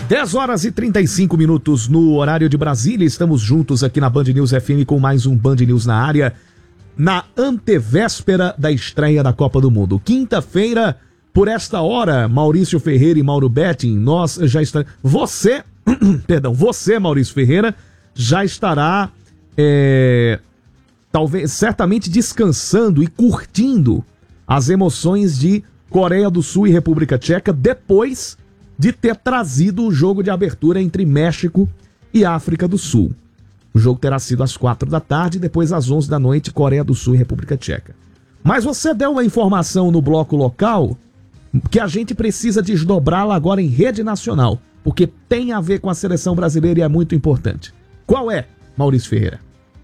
10 horas e 35 minutos no horário de Brasília. Estamos juntos aqui na Band News FM com mais um Band News na área, na antevéspera da estreia da Copa do Mundo. Quinta-feira, por esta hora, Maurício Ferreira e Mauro Betting, nós já estamos... Você, Maurício Ferreira, já estará, talvez, certamente descansando e curtindo as emoções de Coreia do Sul e República Tcheca, depois de ter trazido o jogo de abertura entre México e África do Sul. O jogo terá sido às 4 da tarde, depois às 11 da noite, Coreia do Sul e República Tcheca. Mas você deu uma informação no bloco local que a gente precisa desdobrá-la agora em rede nacional, porque tem a ver com a seleção brasileira e é muito importante. Qual é, Maurício Ferreira?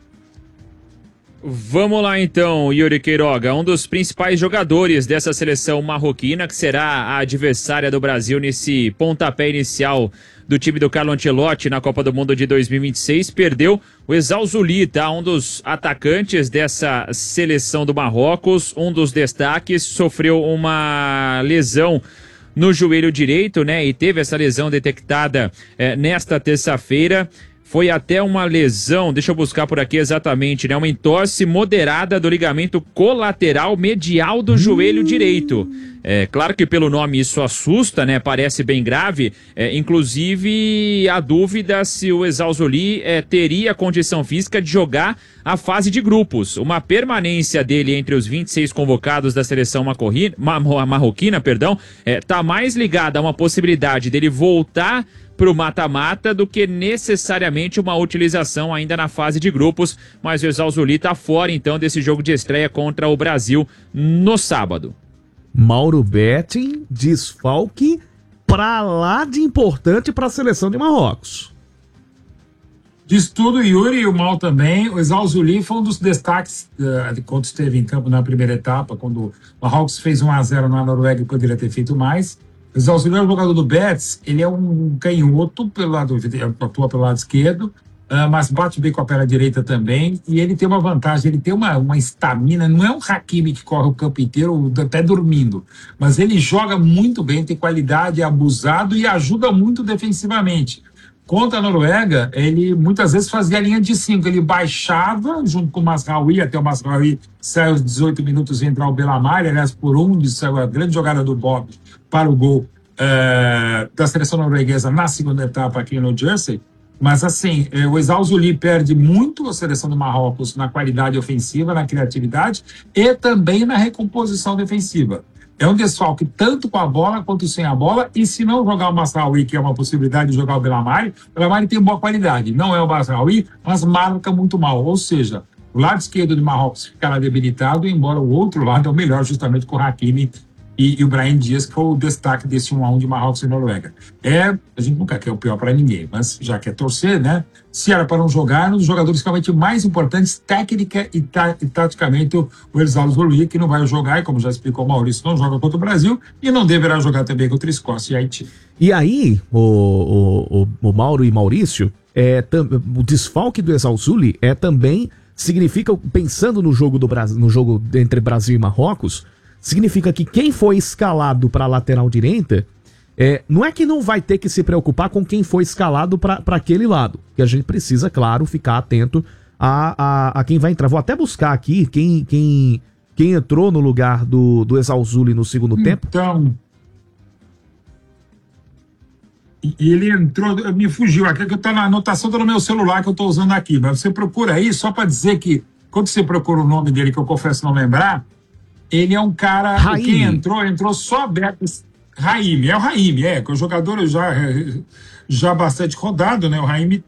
Vamos lá então, Yuri Queiroga, um dos principais jogadores dessa seleção marroquina, que será a adversária do Brasil nesse pontapé inicial do time do Carlo Ancelotti na Copa do Mundo de 2026, perdeu o Ezal Zuli, tá? Um dos atacantes dessa seleção do Marrocos, um dos destaques, sofreu uma lesão no joelho direito, né? E teve essa lesão detectada nesta terça-feira. Foi até uma lesão, deixa eu buscar por aqui exatamente, né? Uma entorse moderada do ligamento colateral medial do joelho direito. Claro que pelo nome isso assusta, né? Parece bem grave. Inclusive, a dúvida se o Ezal Zuli teria condição física de jogar a fase de grupos. Uma permanência dele entre os 26 convocados da seleção marroquina, tá mais ligada a uma possibilidade dele voltar para o mata-mata do que necessariamente uma utilização ainda na fase de grupos, mas o Ezal Zuli está fora então desse jogo de estreia contra o Brasil no sábado. Mauro Betting, desfalque pra lá de importante para a seleção de Marrocos. Diz tudo, Yuri, e o Mal também. O Ezal Zuli foi um dos destaques quando esteve em campo na primeira etapa, quando o Marrocos fez 1-0 na Noruega e poderia ter feito mais. O Ezal Zuli é um jogador do Betis, ele é um canhoto, atua pelo lado esquerdo, mas bate bem com a perna direita também, e ele tem uma vantagem, ele tem uma estamina, não é um Hakimi que corre o campo inteiro até dormindo, mas ele joga muito bem, tem qualidade, é abusado e ajuda muito defensivamente. Contra a Noruega, ele muitas vezes fazia a linha de 5, ele baixava junto com o Mazraoui, até o Mazraoui saiu aos 18 minutos e entrar o Belamar, aliás, por saiu a grande jogada do Bob para o gol da seleção norueguesa na segunda etapa aqui no Jersey. Mas assim, o Ezal Zuli perde muito a seleção do Marrocos na qualidade ofensiva, na criatividade e também na recomposição defensiva. É um desfalque tanto com a bola quanto sem a bola, e se não jogar o Mazraoui, que é uma possibilidade de jogar o Belamar tem boa qualidade, não é o Mazraoui, mas marca muito mal, ou seja, o lado esquerdo de Marrocos ficará debilitado, embora o outro lado é o melhor, justamente com o Hakimi e o Brahim Dias, que foi o destaque desse 1-1 de Marrocos e Noruega. A gente nunca quer o pior para ninguém, mas já quer torcer, né? Se era para não jogar, um dos jogadores realmente mais importantes, técnica e taticamente, o Ezal Zuli, que não vai jogar, e como já explicou o Maurício, não joga contra o Brasil e não deverá jogar também contra a Escócia e Haiti. E aí, o Mauro e Maurício, o desfalque do Ezal Zuli também significa, pensando no jogo do Brasil, no jogo entre Brasil e Marrocos, significa que quem foi escalado para a lateral direita, não é que não vai ter que se preocupar com quem foi escalado para aquele lado, que a gente precisa, claro, ficar atento a quem vai entrar. Vou até buscar aqui quem entrou no lugar do Ezal Zuli no segundo tempo. Então, ele entrou, me fugiu aqui, que tá na anotação, tá no meu celular que eu tô usando aqui, mas você procura aí, só para dizer que, quando você procura o nome dele, que eu confesso não lembrar, ele é um cara, quem entrou só aberto. Raime, o Raime, que o jogador já bastante rodado, né? O Raime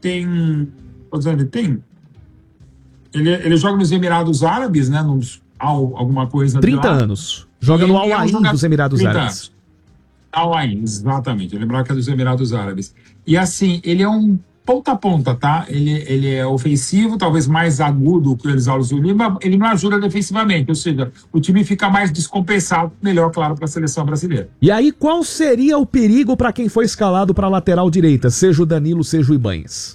ele joga nos Emirados Árabes, né? Alguma coisa 30 anos. Joga no Al Ain dos Emirados Árabes. Al Ain, exatamente. Eu lembrava que é dos Emirados Árabes. E assim, ele é um ponta a ponta, tá? Ele é ofensivo, talvez mais agudo que o Ezal Zuli, mas ele não ajuda defensivamente, ou seja, o time fica mais descompensado, melhor, claro, para a seleção brasileira. E aí, qual seria o perigo para quem foi escalado para a lateral direita, seja o Danilo, seja o Ibanez?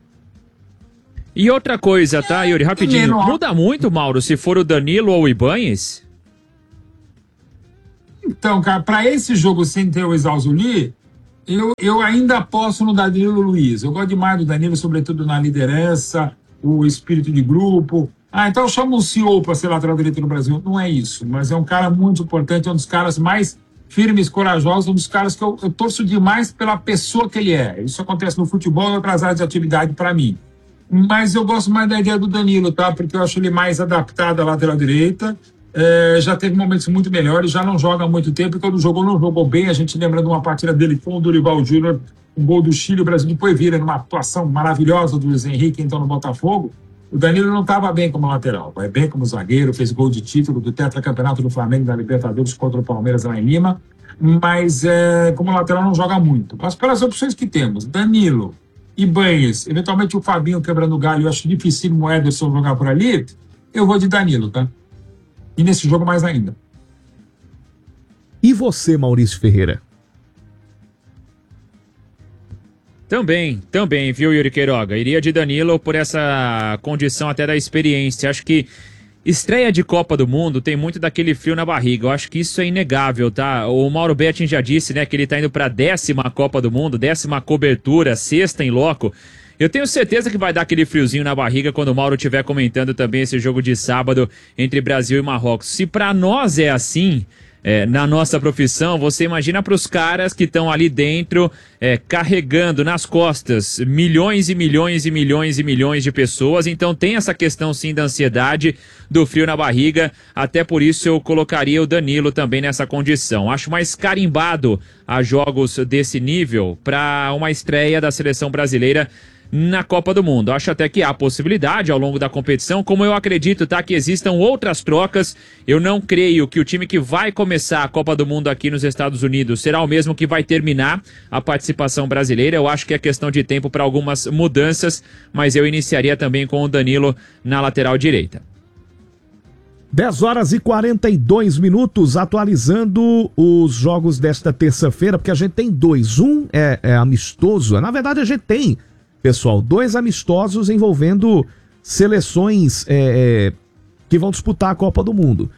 E outra coisa, tá, Yuri, rapidinho, muda muito, Mauro, se for o Danilo ou o Ibanez? Então, cara, para esse jogo sem ter o Ezal Zuli, Eu ainda aposto no Danilo Luiz. Eu gosto demais do Danilo, sobretudo na liderança, o espírito de grupo. Então chama um CEO para ser lateral direito no Brasil. Não é isso, mas é um cara muito importante, é um dos caras mais firmes, corajosos, um dos caras que eu torço demais pela pessoa que ele é. Isso acontece no futebol e outras áreas de atividade para mim. Mas eu gosto mais da ideia do Danilo, tá? Porque eu acho ele mais adaptado à lateral direita. Já teve momentos muito melhores, já não joga há muito tempo, e quando jogou, não jogou bem. A gente lembra de uma partida dele com o Dorival Júnior, um gol do Chile, o Brasil depois vira numa atuação maravilhosa do Luiz Henrique, então no Botafogo. O Danilo não estava bem como lateral, vai bem como zagueiro, fez gol de título do tetracampeonato do Flamengo da Libertadores contra o Palmeiras lá em Lima, mas como lateral não joga muito. Mas pelas opções que temos, Danilo, Ibáñez, eventualmente o Fabinho quebrando o galho, eu acho difícil o Ederson jogar por ali, eu vou de Danilo, tá? E nesse jogo mais ainda. E você, Maurício Ferreira? Também, viu, Yuri Queiroga? Iria de Danilo por essa condição até da experiência. Acho que estreia de Copa do Mundo tem muito daquele frio na barriga. Eu acho que isso é inegável, tá? O Mauro Betting já disse, né, que ele tá indo pra 10ª Copa do Mundo, 10ª cobertura, 6ª em loco. Eu tenho certeza que vai dar aquele friozinho na barriga quando o Mauro estiver comentando também esse jogo de sábado entre Brasil e Marrocos. Se pra nós é assim, na nossa profissão, você imagina pros caras que estão ali dentro carregando nas costas milhões e milhões e milhões e milhões de pessoas. Então tem essa questão sim da ansiedade, do frio na barriga. Até por isso eu colocaria o Danilo também nessa condição. Acho mais carimbado a jogos desse nível para uma estreia da seleção brasileira na Copa do Mundo. Acho até que há possibilidade ao longo da competição, como eu acredito, tá, que existam outras trocas. Eu não creio que o time que vai começar a Copa do Mundo aqui nos Estados Unidos será o mesmo que vai terminar a participação brasileira. Eu acho que é questão de tempo para algumas mudanças, mas eu iniciaria também com o Danilo na lateral direita. 10h42, atualizando os jogos desta terça-feira, porque a gente tem dois. Um é amistoso, na verdade a gente tem, pessoal, 2 amistosos envolvendo seleções que vão disputar a Copa do Mundo.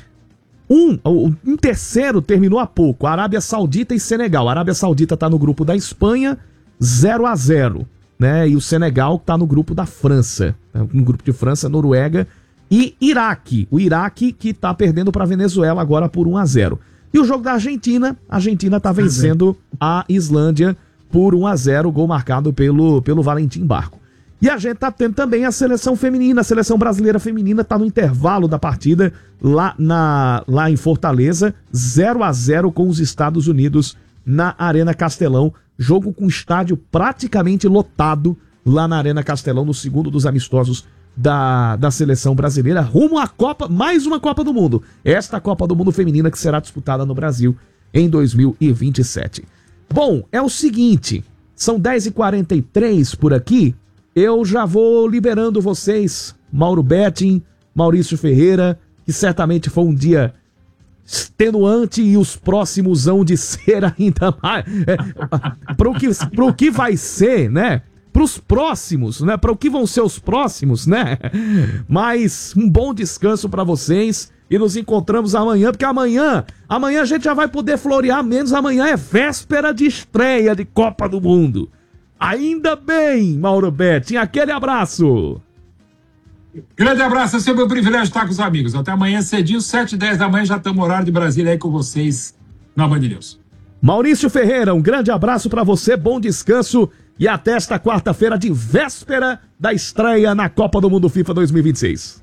Um terceiro terminou há pouco, Arábia Saudita e Senegal. A Arábia Saudita está no grupo da Espanha, 0-0, né? E o Senegal está no grupo da França, no grupo de França, Noruega e Iraque. O Iraque que está perdendo para a Venezuela agora por 1-0. E o jogo da Argentina, a Argentina está vencendo a Islândia por 1-0, gol marcado pelo Valentim Barco. E a gente tá tendo também a seleção feminina, a seleção brasileira feminina tá no intervalo da partida lá em Fortaleza, 0-0 com os Estados Unidos na Arena Castelão, jogo com estádio praticamente lotado lá na Arena Castelão, no segundo dos amistosos da seleção brasileira, rumo à Copa, mais uma Copa do Mundo, esta Copa do Mundo feminina que será disputada no Brasil em 2027. Bom, é o seguinte, são 10h43 por aqui, eu já vou liberando vocês, Mauro Betting, Maurício Ferreira, que certamente foi um dia extenuante e os próximos hão de ser ainda mais, pro que vai ser, né? Pros próximos, né? Para o que vão ser os próximos, né? Mas um bom descanso para vocês. E nos encontramos amanhã, porque amanhã a gente já vai poder florear menos. Amanhã é véspera de estreia de Copa do Mundo. Ainda bem, Mauro Betting. Aquele abraço. Grande abraço, é sempre um privilégio estar com os amigos. Até amanhã cedinho, 7h10 da manhã, já estamos no horário de Brasília aí com vocês na Band News. Maurício Ferreira, um grande abraço para você, bom descanso e até esta quarta-feira de véspera da estreia na Copa do Mundo FIFA 2026.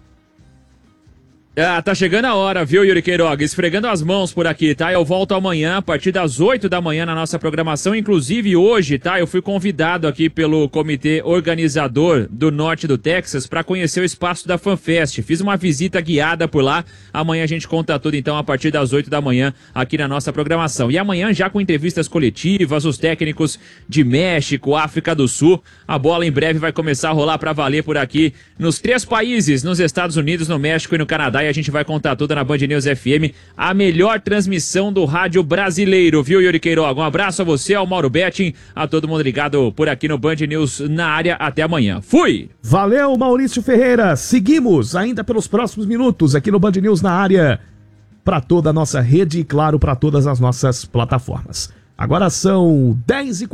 Tá chegando a hora, viu, Yuri Queiroga? Esfregando as mãos por aqui, tá? Eu volto amanhã, a partir das 8 da manhã na nossa programação. Inclusive hoje, tá? Eu fui convidado aqui pelo comitê organizador do norte do Texas para conhecer o espaço da FanFest. Fiz uma visita guiada por lá. Amanhã a gente conta tudo, então, a partir das 8 da manhã aqui na nossa programação. E amanhã já com entrevistas coletivas, os técnicos de México, África do Sul. A bola em breve vai começar a rolar para valer por aqui nos 3 países, nos Estados Unidos, no México e no Canadá. E a gente vai contar tudo na Band News FM, a melhor transmissão do rádio brasileiro, viu, Yuri Queiroga? Um abraço a você, ao Mauro Betting, a todo mundo ligado por aqui no Band News na área. Até amanhã. Fui! Valeu, Maurício Ferreira. Seguimos ainda pelos próximos minutos aqui no Band News na área, para toda a nossa rede e, claro, para todas as nossas plataformas. Agora são 10h40.